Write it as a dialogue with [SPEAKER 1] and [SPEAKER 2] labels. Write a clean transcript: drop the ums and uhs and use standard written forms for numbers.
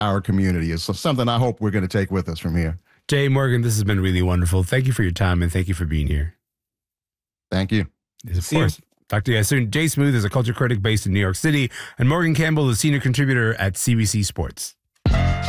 [SPEAKER 1] our community is something I hope we're going to take with us from here.
[SPEAKER 2] Jay Morgan, this has been really wonderful. Thank you for your time, and thank you for being here.
[SPEAKER 1] Thank you.
[SPEAKER 2] Yes, of course. Talk to you guys soon. Jay Smooth is a culture critic based in New York City, and Morgan Campbell is senior contributor at CBC Sports.